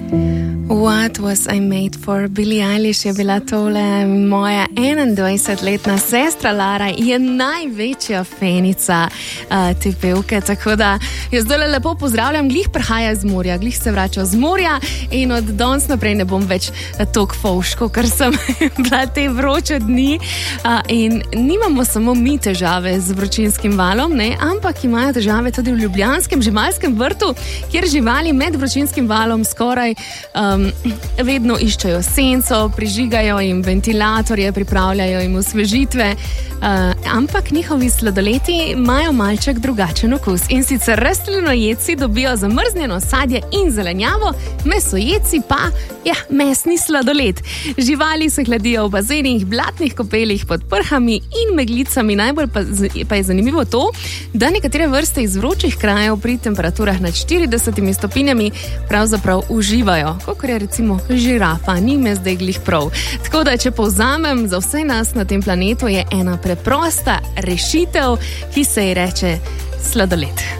What was I made for? Billie Eilish je bila tole. Moja 21-letna sestra Lara je največja fenica te pevke, tako da jo zdaj lepo pozdravljam. Glih prihaja z morja, glih se vrača z morja in od danes naprej ne bom več tok fovško, ker sem bila te vroče dni. In nimamo samo mi težave z vročinskim valom, ne, ampak imajo težave tudi v ljubljanskem živalskem vrtu, kjer živali med vročinskim valom skoraj vedno iščejo senco, prižigajo jim ventilatorje, pripravljajo jim osvežitve, ampak njihovi sladoleti imajo malček drugačen okus. In sicer rastlinojedci dobijo zamrznjeno sadje in zelenjavo, mesojedci pa mesni sladoled. Živali se hladijo v bazenih, blatnih kopeljih pod prhami in meglicami. Najbolj pa je zanimivo to, da nekatere vrste iz vročih krajev pri temperaturah nad 40 stopinjami pravzaprav uživajo, kakor je recimo žirafa, ni me zdaj glih prav. Tako da, če povzamem, za vse nas na tem planetu je ena preprosta rešitev, ki se ji reče sladoled.